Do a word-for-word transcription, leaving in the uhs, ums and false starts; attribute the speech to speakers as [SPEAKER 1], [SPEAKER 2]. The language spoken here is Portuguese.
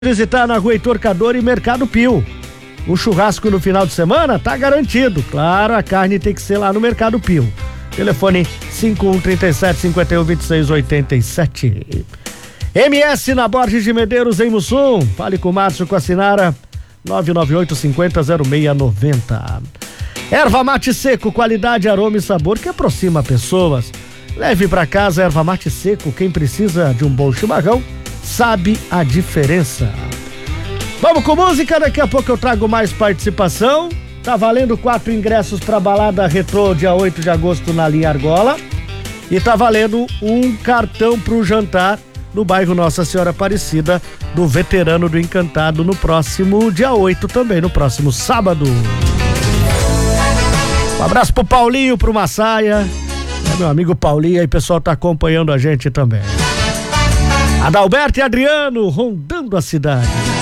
[SPEAKER 1] Visitar na Rua Heitor Cador e Mercado Pio. O churrasco no final de semana tá garantido. Claro, a carne tem que ser lá no Mercado Pio. Telefone cinco um três sete, cinco um, dois seis oito sete. M S na Borges de Medeiros, em Mussum. Fale com o Márcio, com a Sinara, nove nove oito cinco zero zero seis nove zero. Erva mate seco, qualidade, aroma e sabor que aproxima pessoas. Leve pra casa erva mate seco. Quem precisa de um bom chimarrão sabe a diferença. Vamos com música, daqui a pouco eu trago mais participação. Tá valendo quatro ingressos pra balada retrô dia oito de agosto na linha Argola. E tá valendo um cartão pro jantar no bairro Nossa Senhora Aparecida do Veterano do Encantado no próximo dia oito também, no próximo sábado. Um abraço pro Paulinho, pro Massaia, é meu amigo Paulinho, aí o pessoal tá acompanhando a gente também. Adalberto e Adriano rondando a cidade.